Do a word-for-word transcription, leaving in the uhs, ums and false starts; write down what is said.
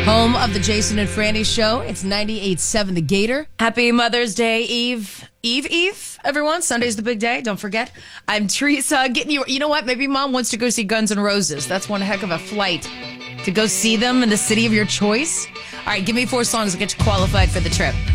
Home of the Jason and Franny Show. It's ninety-eight point seven The Gator. Happy Mother's Day Eve. Eve, Eve, everyone. Sunday's the big day. Don't forget. I'm Teresa. Getting you. You know what? Maybe mom wants to go see Guns N' Roses. That's one heck of a flight to go see them in the city of your choice. All right, give me four songs to get you qualified for the trip.